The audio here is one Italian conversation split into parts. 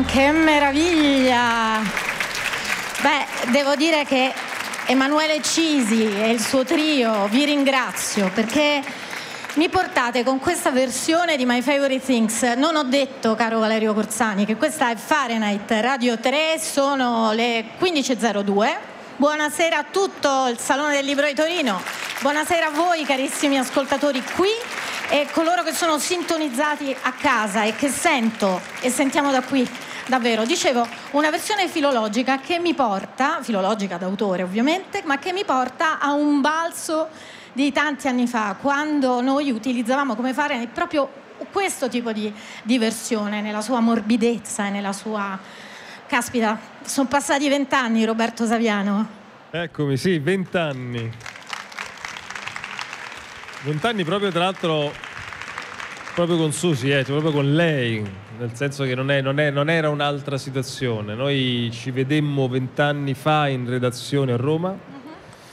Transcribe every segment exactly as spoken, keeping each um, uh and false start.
Che meraviglia! Beh, devo dire che Emanuele Cisi e il suo trio vi ringrazio perché mi portate con questa versione di My Favorite Things. Non ho detto, caro Valerio Corsani, che questa è Fahrenheit Radio tre, sono le quindici e zero due. Buonasera a tutto il Salone del Libro di Torino, buonasera a voi carissimi ascoltatori qui e coloro che sono sintonizzati a casa e che sento e sentiamo da qui. Davvero, dicevo, una versione filologica che mi porta, filologica d'autore ovviamente, ma che mi porta a un balzo di tanti anni fa, quando noi utilizzavamo come fare proprio questo tipo di, di versione, nella sua morbidezza e nella sua... Caspita, sono passati vent'anni, Roberto Saviano. Eccomi, sì, vent'anni. Vent'anni proprio, tra l'altro, proprio con Susi, eh, cioè proprio con lei, nel senso che non, è, non, è, non era un'altra situazione. Noi ci vedemmo vent'anni fa in redazione a Roma. Uh-huh.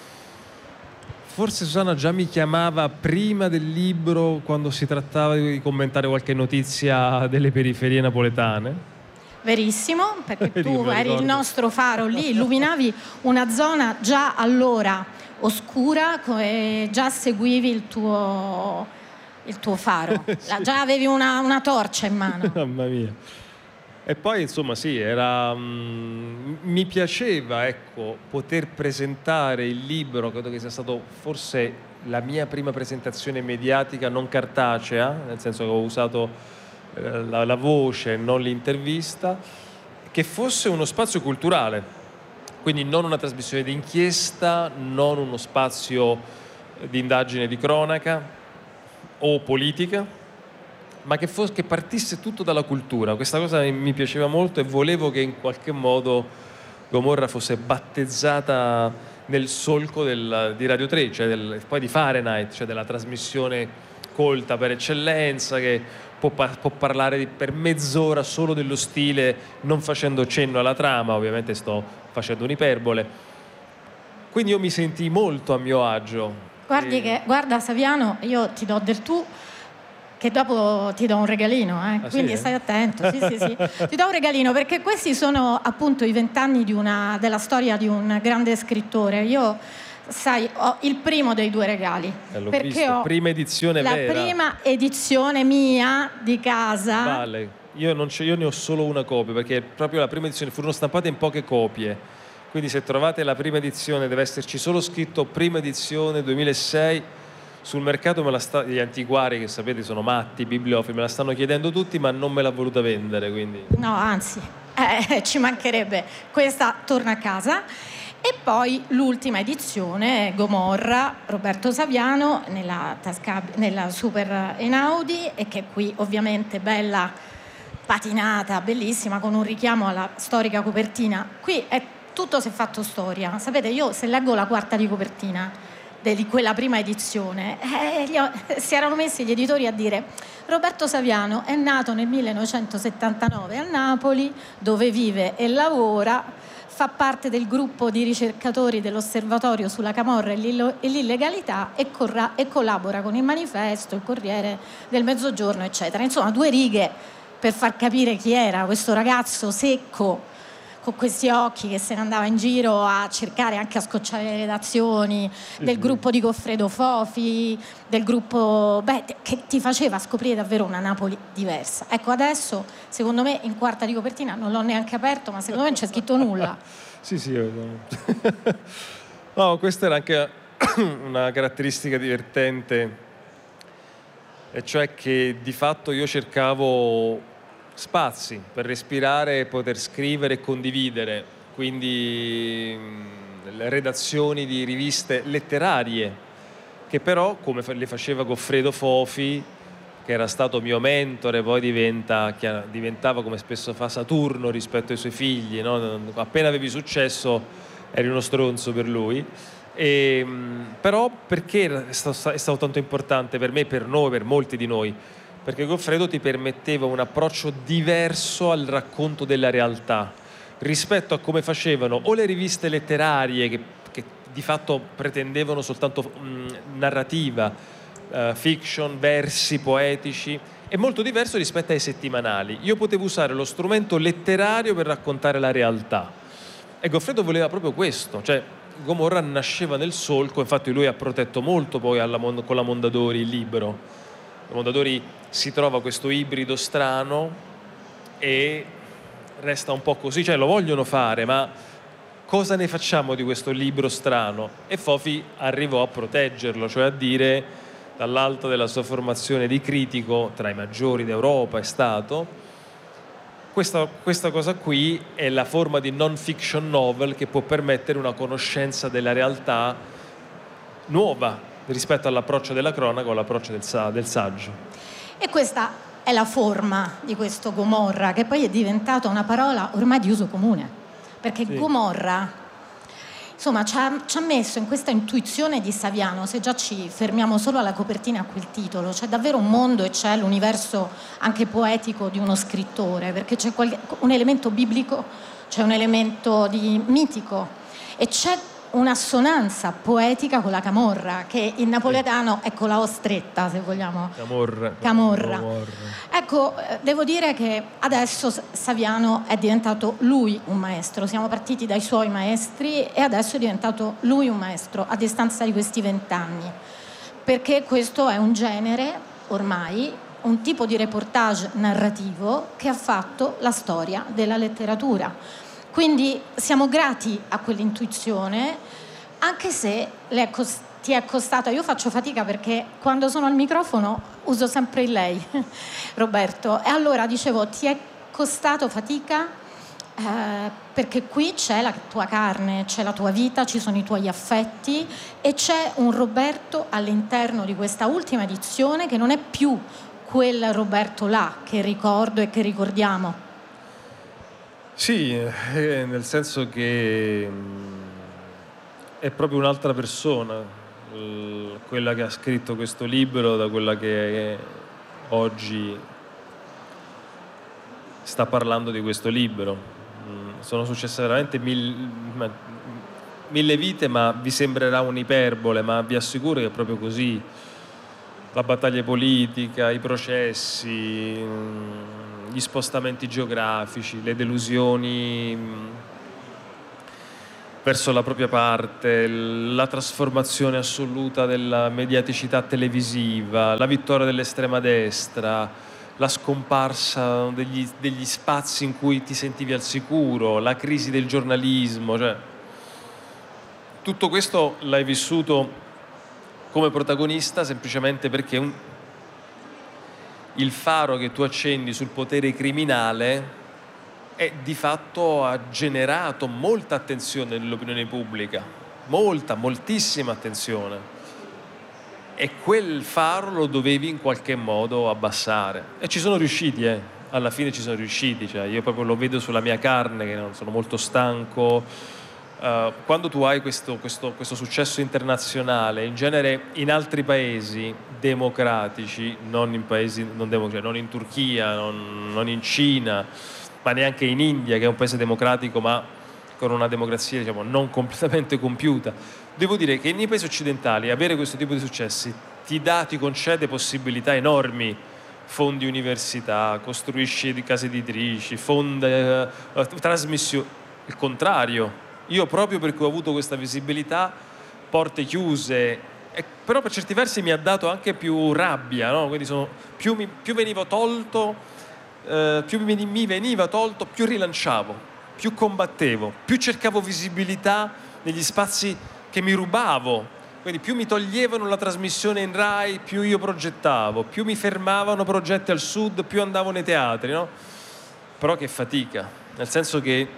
Forse Susanna già mi chiamava prima del libro, quando si trattava di commentare qualche notizia delle periferie napoletane. Verissimo, perché tu eri il nostro faro lì, illuminavi una zona già allora oscura e già seguivi il tuo... il tuo faro, sì. Già avevi una, una torcia in mano. Mamma mia. E poi insomma sì, era um, mi piaceva, ecco, poter presentare il libro. Credo che sia stato forse la mia prima presentazione mediatica non cartacea, nel senso che ho usato eh, la, la voce, non l'intervista, che fosse uno spazio culturale, quindi non una trasmissione di inchiesta, non uno spazio di indagine di cronaca o politica, ma che, fosse, che partisse tutto dalla cultura. Questa cosa mi piaceva molto e volevo che in qualche modo Gomorra fosse battezzata nel solco del, di Radio tre, cioè del, poi di Fahrenheit, cioè della trasmissione colta per eccellenza, che può, può parlare di, per mezz'ora solo dello stile, non facendo cenno alla trama. Ovviamente sto facendo un'iperbole. Quindi io mi sentii molto a mio agio. Guardi che, guarda Saviano, io ti do del tu, che dopo ti do un regalino, eh? Ah, quindi sì, stai eh? attento, sì, sì, sì. Ti do un regalino perché questi sono appunto i vent'anni di una, della storia di un grande scrittore. Io, sai, ho il primo dei due regali. Eh, l'ho perché visto, ho prima edizione la vera. prima edizione mia di casa. Vale, io, non c'è, io ne ho solo una copia perché proprio la prima edizione furono stampate in poche copie. Quindi se trovate la prima edizione deve esserci solo scritto prima edizione duemilasei. Sul mercato me la sta, gli antiquari, che sapete sono matti, bibliofili, me la stanno chiedendo tutti, ma non me l'ha voluta vendere, quindi... No, anzi, eh, ci mancherebbe. Questa torna a casa. E poi l'ultima edizione, Gomorra, Roberto Saviano, nella, tasca, nella Super Einaudi, e che qui ovviamente bella patinata, bellissima, con un richiamo alla storica copertina. Qui è tutto si è fatto storia. Sapete, io se leggo la quarta di copertina di quella prima edizione, eh, ho, si erano messi gli editori a dire: Roberto Saviano è nato nel millenovecentosettantanove a Napoli, dove vive e lavora, fa parte del gruppo di ricercatori dell'Osservatorio sulla Camorra e l'illegalità e, corra, e collabora con il Manifesto, il Corriere del Mezzogiorno, eccetera. Insomma, due righe per far capire chi era questo ragazzo secco, con questi occhi, che se ne andava in giro a cercare, anche a scocciare le redazioni, del mm-hmm. gruppo di Goffredo Fofi, del gruppo, beh, che ti faceva scoprire davvero una Napoli diversa. Ecco, adesso, secondo me, in quarta di copertina, non l'ho neanche aperto, ma secondo me non c'è scritto nulla. Sì, sì. No, questa era anche una caratteristica divertente, e cioè che di fatto io cercavo spazi per respirare e poter scrivere e condividere, quindi mh, le redazioni di riviste letterarie, che però, come le faceva Goffredo Fofi, che era stato mio mentore, poi diventa, diventava, come spesso fa, Saturno rispetto ai suoi figli, no? Appena avevi successo eri uno stronzo per lui. E, mh, però perché è stato, è stato tanto importante per me, per noi, per molti di noi? Perché Goffredo ti permetteva un approccio diverso al racconto della realtà rispetto a come facevano o le riviste letterarie, che, che di fatto pretendevano soltanto mh, narrativa, uh, fiction, versi poetici, è molto diverso rispetto ai settimanali. Io potevo usare lo strumento letterario per raccontare la realtà. E Goffredo voleva proprio questo, cioè Gomorra nasceva nel solco, infatti lui ha protetto molto poi alla, con la Mondadori il libro. La Mondadori si trova questo ibrido strano e resta un po' così, cioè lo vogliono fare, ma cosa ne facciamo di questo libro strano? E Fofi arrivò a proteggerlo, cioè a dire, dall'alto della sua formazione di critico, tra i maggiori d'Europa è stato, Questa, questa cosa qui è la forma di non-fiction novel che può permettere una conoscenza della realtà nuova rispetto all'approccio della cronaca o all'approccio del, sa- del saggio. E questa è la forma di questo Gomorra, che poi è diventata una parola ormai di uso comune, perché sì. Gomorra, insomma, ci ha, ci ha messo in questa intuizione di Saviano. Se già ci fermiamo solo alla copertina a quel titolo, c'è davvero un mondo e c'è l'universo anche poetico di uno scrittore, perché c'è qualche, un elemento biblico, c'è un elemento di mitico e c'è un'assonanza poetica con la camorra, che in napoletano è con la O stretta, se vogliamo. Camorra. Camorra. Ecco, devo dire che adesso Saviano è diventato lui un maestro. Siamo partiti dai suoi maestri e adesso è diventato lui un maestro a distanza di questi vent'anni, perché questo è un genere ormai, un tipo di reportage narrativo che ha fatto la storia della letteratura. Quindi siamo grati a quell'intuizione, anche se le è cost- ti è costata. Io faccio fatica perché quando sono al microfono uso sempre il lei, Roberto. E allora dicevo, ti è costato fatica eh, perché qui c'è la tua carne, c'è la tua vita, ci sono i tuoi affetti e c'è un Roberto all'interno di questa ultima edizione che non è più quel Roberto là che ricordo e che ricordiamo. Sì, eh, nel senso che è proprio un'altra persona eh, quella che ha scritto questo libro da quella che oggi sta parlando di questo libro. Mm, sono successe veramente mille, mille vite, ma vi sembrerà un'iperbole, ma vi assicuro che è proprio così. La battaglia politica, i processi, gli spostamenti geografici, le delusioni verso la propria parte, la trasformazione assoluta della mediaticità televisiva, la vittoria dell'estrema destra, la scomparsa degli, degli spazi in cui ti sentivi al sicuro, la crisi del giornalismo, cioè tutto questo l'hai vissuto come protagonista semplicemente perché un, il faro che tu accendi sul potere criminale è di fatto ha generato molta attenzione nell'opinione pubblica, molta, moltissima attenzione, e quel faro lo dovevi in qualche modo abbassare e ci sono riusciti, eh. Alla fine ci sono riusciti, cioè io proprio lo vedo sulla mia carne che non sono molto stanco. Uh, quando tu hai questo, questo, questo successo internazionale, in genere in altri paesi democratici, non in paesi non democratici, non in Turchia, non, non in Cina, ma neanche in India, che è un paese democratico ma con una democrazia, diciamo, non completamente compiuta, devo dire che nei paesi occidentali avere questo tipo di successi ti dà, ti concede possibilità enormi. Fondi università, costruisci case editrici, fonda, uh, trasmissioni. Il contrario, io proprio perché ho avuto questa visibilità, porte chiuse, e però per certi versi mi ha dato anche più rabbia, no? Quindi sono, più, mi, più venivo tolto, eh, più mi, mi veniva tolto, più rilanciavo, più combattevo, più cercavo visibilità negli spazi che mi rubavo. Quindi più mi toglievano la trasmissione in Rai, più io progettavo, più mi fermavano progetti al sud, più andavo nei teatri, no? Però che fatica, nel senso che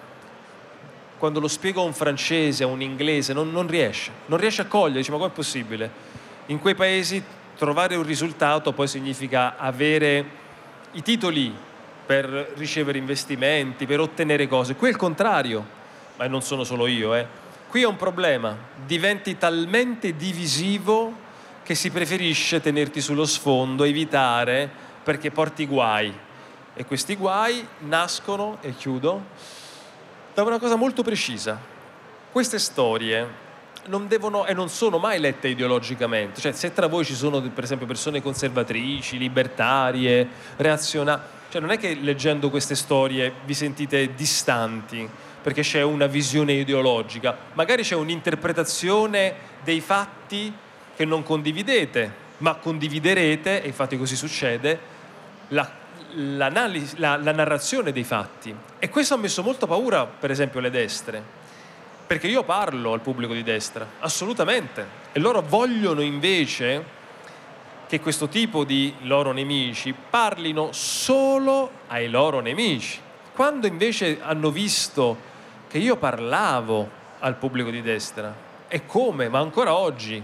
quando lo spiego a un francese, a un inglese, non, non riesce, non riesce a cogliere, dice ma com'è possibile? In quei paesi trovare un risultato poi significa avere i titoli per ricevere investimenti, per ottenere cose. Qui è il contrario, ma non sono solo io, eh. Qui è un problema, diventi talmente divisivo che si preferisce tenerti sullo sfondo, evitare, perché porti guai. E questi guai nascono, e chiudo, da una cosa molto precisa. Queste storie non devono e non sono mai lette ideologicamente. Cioè, se tra voi ci sono per esempio persone conservatrici, libertarie, reazionarie, cioè non è che leggendo queste storie vi sentite distanti perché c'è una visione ideologica, magari c'è un'interpretazione dei fatti che non condividete, ma condividerete, e infatti così succede, la, l'analisi, la, la narrazione dei fatti. E questo ha messo molta paura, per esempio, alle destre, perché io parlo al pubblico di destra, assolutamente, e loro vogliono invece che questo tipo di loro nemici parlino solo ai loro nemici, quando invece hanno visto che io parlavo al pubblico di destra. E come? Ma ancora oggi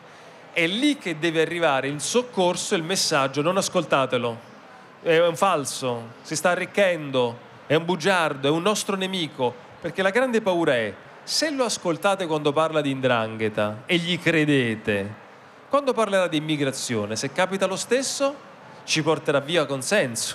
è lì che deve arrivare il soccorso e il messaggio: non ascoltatelo, è un falso, si sta arricchendo, è un bugiardo, è un nostro nemico. Perché la grande paura è: se lo ascoltate quando parla di 'ndrangheta e gli credete, quando parlerà di immigrazione, se capita lo stesso, ci porterà via consenso.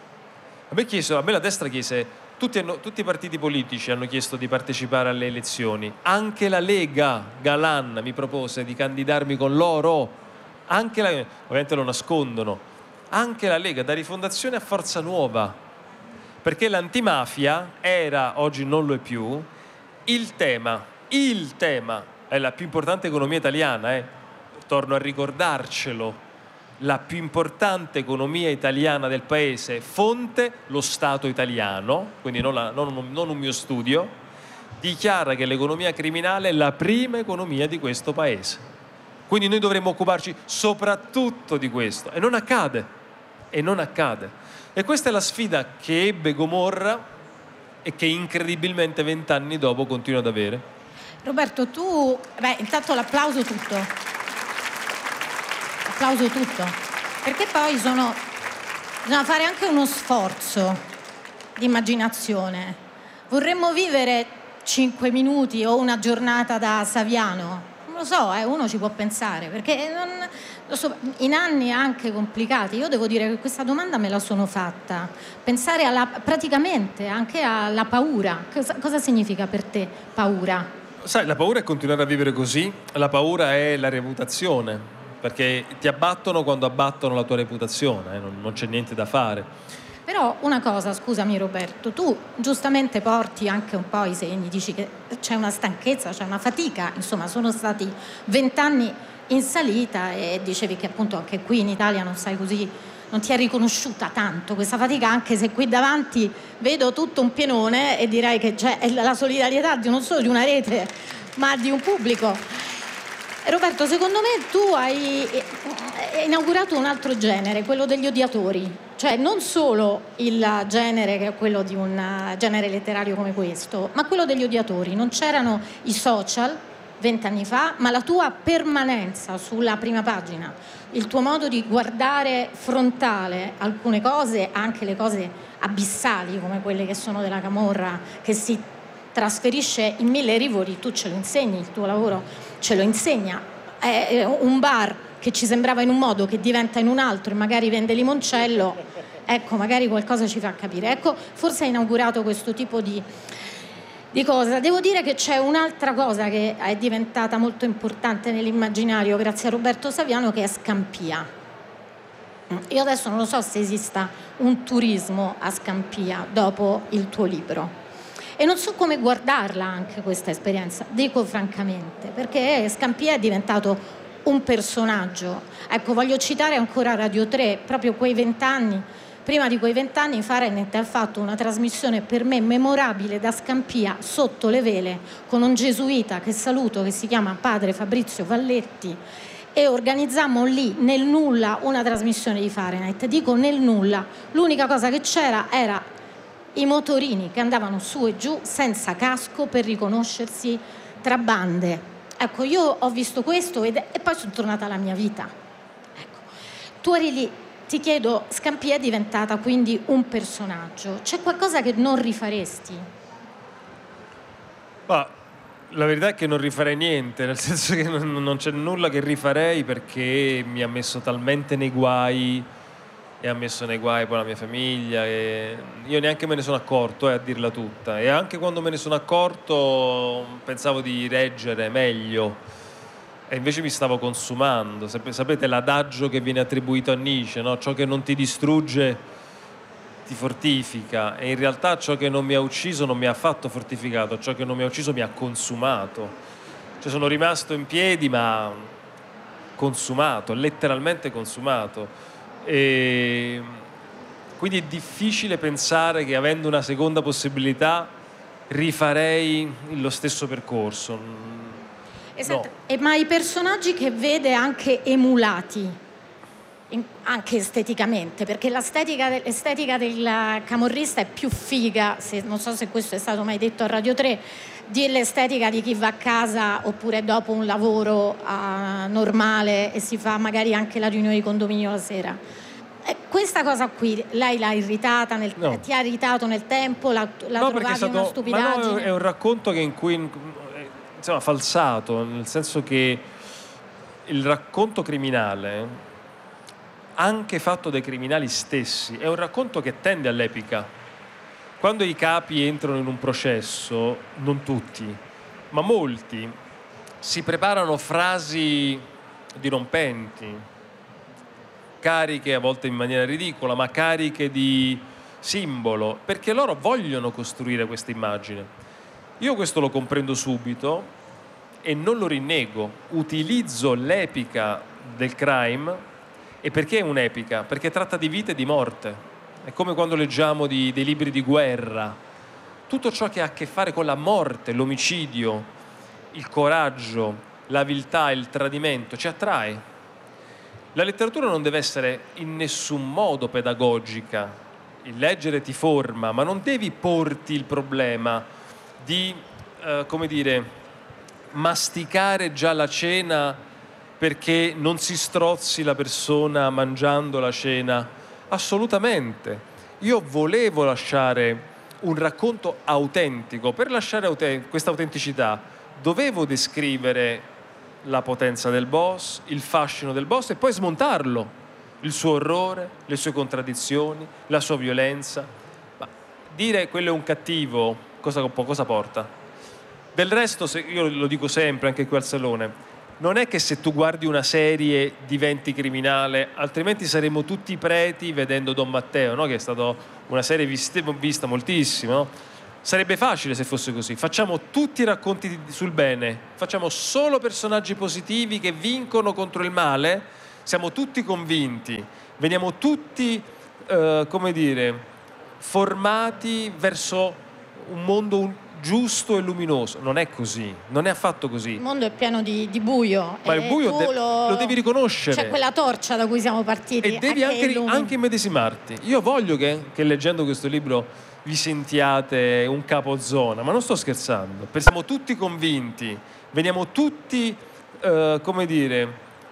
A me, chiesto, a me la destra chiese, tutti, hanno, tutti i partiti politici hanno chiesto di partecipare alle elezioni, anche la Lega, Galan mi propose di candidarmi con loro, anche la, ovviamente lo nascondono, anche la Lega, da Rifondazione a Forza Nuova, perché l'antimafia era, oggi non lo è più, il tema, il tema, è la più importante economia italiana, eh. Torno a ricordarcelo, la più importante economia italiana del paese, fonte lo Stato italiano, quindi non, la, non, non un mio studio, dichiara che l'economia criminale è la prima economia di questo paese. Quindi noi dovremmo occuparci soprattutto di questo, e non accade, e non accade. E questa è la sfida che ebbe Gomorra e che incredibilmente vent'anni dopo continua ad avere. Roberto, tu, beh, intanto l'applauso tutto. Applauso tutto, perché poi sono, bisogna fare anche uno sforzo di immaginazione. Vorremmo vivere cinque minuti o una giornata da Saviano? Non lo so, eh, uno ci può pensare, perché non, lo so, in anni anche complicati, io devo dire che questa domanda me la sono fatta. Pensare alla, praticamente anche alla paura. Cosa, cosa significa per te paura? Sai, la paura è continuare a vivere così, la paura è la reputazione, perché ti abbattono quando abbattono la tua reputazione, eh? non, non c'è niente da fare. Però una cosa, scusami Roberto, tu giustamente porti anche un po' i segni, dici che c'è una stanchezza, c'è una fatica, insomma sono stati vent'anni in salita e dicevi che appunto anche qui in Italia non sai così, non ti è riconosciuta tanto questa fatica, anche se qui davanti vedo tutto un pienone e direi che c'è la solidarietà di non solo di una rete ma di un pubblico. Roberto, secondo me tu hai inaugurato un altro genere, quello degli odiatori, cioè non solo il genere che è quello di un genere letterario come questo, ma quello degli odiatori. Non c'erano i social vent'anni fa, ma la tua permanenza sulla prima pagina, il tuo modo di guardare frontale alcune cose, anche le cose abissali come quelle che sono della camorra, che si trasferisce in mille rivoli, tu ce lo insegni, il tuo lavoro ce lo insegna. È un bar che ci sembrava in un modo che diventa in un altro e magari vende limoncello, ecco, magari qualcosa ci fa capire. Ecco, forse hai inaugurato questo tipo di, di cosa. Devo dire che c'è un'altra cosa che è diventata molto importante nell'immaginario grazie a Roberto Saviano, che è Scampia. Io adesso non lo so se esista un turismo a Scampia dopo il tuo libro. E non so come guardarla anche questa esperienza, dico francamente, perché Scampia è diventato un personaggio. Ecco, voglio citare ancora Radio tre, proprio quei vent'anni, prima di quei vent'anni Fahrenheit ha fatto una trasmissione per me memorabile da Scampia, Sotto le vele, con un gesuita che saluto, che si chiama padre Fabrizio Valletti, e organizzammo lì nel nulla una trasmissione di Fahrenheit. Dico nel nulla, l'unica cosa che c'era era i motorini che andavano su e giù senza casco per riconoscersi tra bande. Ecco, io ho visto questo ed, e poi sono tornata alla mia vita. Ecco. Tu eri lì, ti chiedo, Scampia è diventata quindi un personaggio. C'è qualcosa che non rifaresti? Ma la verità è che non rifarei niente, nel senso che non, non c'è nulla che rifarei, perché mi ha messo talmente nei guai e ha messo nei guai poi la mia famiglia, e io neanche me ne sono accorto, eh, a dirla tutta, e anche quando me ne sono accorto pensavo di reggere meglio e invece mi stavo consumando. Sapete l'adagio che viene attribuito a Nietzsche, no? Ciò che non ti distrugge ti fortifica, e in realtà ciò che non mi ha ucciso non mi ha affatto fortificato, ciò che non mi ha ucciso mi ha consumato. Cioè sono rimasto in piedi ma consumato, letteralmente consumato. E quindi è difficile pensare che avendo una seconda possibilità rifarei lo stesso percorso. Esatto. No. E ma i personaggi che vede anche emulati, in- anche esteticamente, perché l'estetica, de- l'estetica del camorrista è più figa, se- non so se questo è stato mai detto a Radio tre, dell'estetica di chi va a casa oppure dopo un lavoro ah, normale e si fa magari anche la riunione di condominio la sera. Eh, questa cosa qui, lei l'ha irritata, nel, No. ti ha irritato nel tempo, la, la No, perché è trovavi stato, una ma stupidaggine? no, è un racconto che in cui eh, insomma falsato, nel senso che il racconto criminale, anche fatto dai criminali stessi, è un racconto che tende all'epica. Quando i capi entrano in un processo, non tutti, ma molti, si preparano frasi dirompenti, cariche a volte in maniera ridicola, ma cariche di simbolo, perché loro vogliono costruire questa immagine. Io questo lo comprendo subito e non lo rinnego, utilizzo l'epica del crime. E perché è un'epica? Perché tratta di vita e di morte. È come quando leggiamo di, dei libri di guerra. Tutto ciò che ha a che fare con la morte, l'omicidio, il coraggio, la viltà, il tradimento, ci attrae. La letteratura non deve essere in nessun modo pedagogica. Il leggere ti forma, ma non devi porti il problema di, eh, come dire, masticare già la cena perché non si strozzi la persona mangiando la cena. Assolutamente. Io volevo lasciare un racconto autentico. Per lasciare aut- questa autenticità dovevo descrivere la potenza del boss, il fascino del boss, e poi smontarlo, il suo orrore, le sue contraddizioni, la sua violenza. Ma dire quello è un cattivo, cosa, cosa porta? Del resto, se, io lo dico sempre anche qui al Salone, non è che se tu guardi una serie diventi criminale, altrimenti saremmo tutti preti vedendo Don Matteo, no? Che è stata una serie vista, vista moltissimo, no? Sarebbe facile se fosse così. Facciamo tutti i racconti sul bene, facciamo solo personaggi positivi che vincono contro il male, siamo tutti convinti, veniamo tutti, eh, come dire, formati verso un mondo un giusto e luminoso. Non è così, non è affatto così. Il mondo è pieno di, di buio. Ma il buio de- lo... lo devi riconoscere. C'è quella torcia da cui siamo partiti. E devi anche, anche, anche immedesimarti. Io voglio che, che leggendo questo libro vi sentiate un capozona, ma non sto scherzando. Siamo tutti convinti, veniamo tutti, eh, come dire,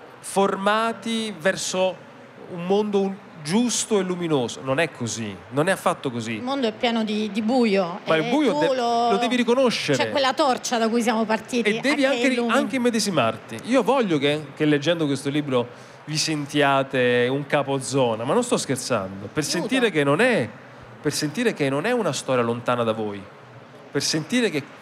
formati verso un mondo un giusto e luminoso. Non è così, non è affatto così. Il mondo è pieno di, di buio. Ma il buio de- lo... lo devi riconoscere. C'è quella torcia da cui siamo partiti. E devi anche, anche, anche immedesimarti. Io voglio che, che leggendo questo libro vi sentiate un capozona, ma non sto scherzando. Per sentire che non è, per sentire che non è una storia lontana da voi. Per sentire che